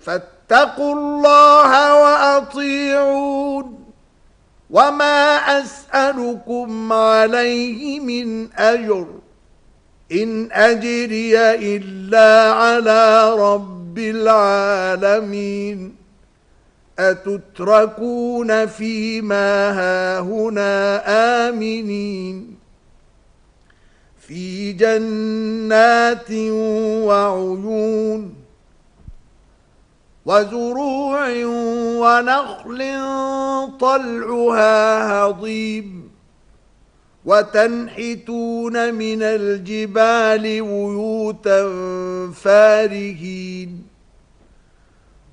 فاتقوا الله وأطيعون وما أسألكم عليه من أجر إن أجري إلا على رب العالمين أتتركون فيما هاهنا آمنين في جنات وعيون وزروع ونخل طلعها هضيم وتنحتون من الجبال بيوتا فارهين